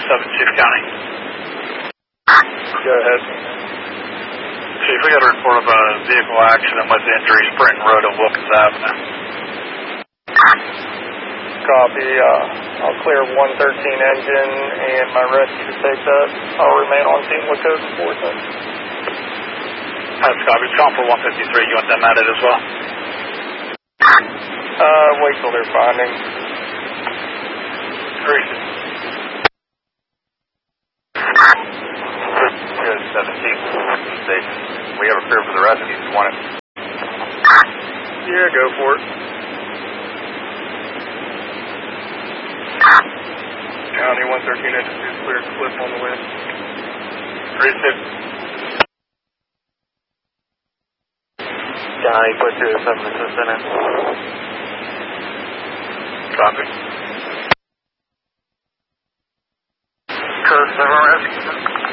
Chief County. Go ahead. Chief, we got a report of a vehicle accident with injuries, Britton Road and Wilkins Avenue. Copy. I'll clear 113 engine and my rescue to take that. I'll remain on scene with code enforcement. That's copy. It's calling for 153. You want them added as well? Wait till they're finding. Great. Good, 17 station. We have a clear for the rescue if you want it. Yeah, go for it. County 113 engine is clear, clip on the way. 3-6. County, put 207 assistant in. Copy. Code 7 rescue.